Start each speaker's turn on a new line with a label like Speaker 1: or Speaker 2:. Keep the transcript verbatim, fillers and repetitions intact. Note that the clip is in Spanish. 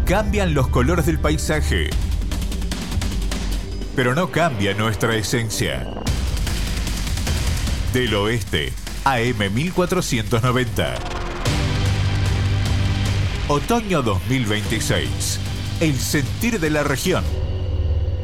Speaker 1: Cambian los colores del paisaje, pero no cambia nuestra esencia. Del Oeste, A M mil cuatrocientos noventa. Otoño dos mil veintiséis. El sentir de la región.